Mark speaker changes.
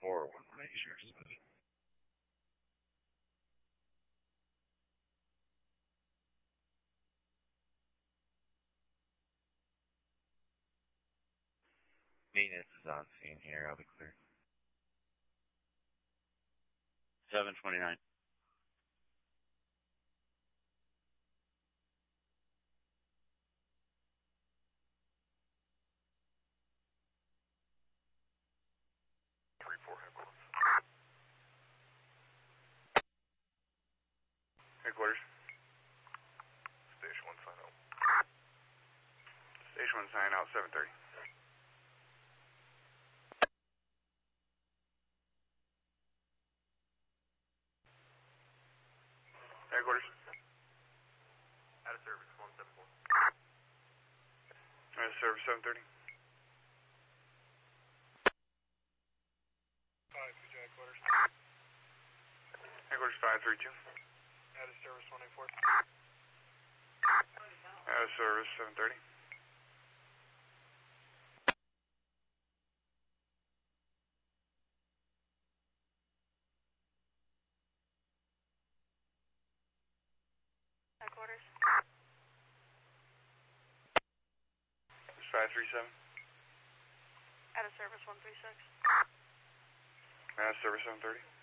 Speaker 1: 4, 1 Asia. Maintenance is on scene here. I'll be clear.
Speaker 2: 729.
Speaker 3: Headquarters. Station 1 sign out. Station 1 sign out, 730. Headquarters. Out of service, 174. Out of service, 730.
Speaker 4: 5, headquarters.
Speaker 3: Headquarters, 532.
Speaker 4: Out of service, 184.
Speaker 3: Out of service, 730.
Speaker 5: Headquarters.
Speaker 3: 537.
Speaker 5: Out of service, 136.
Speaker 3: Out of service, 730.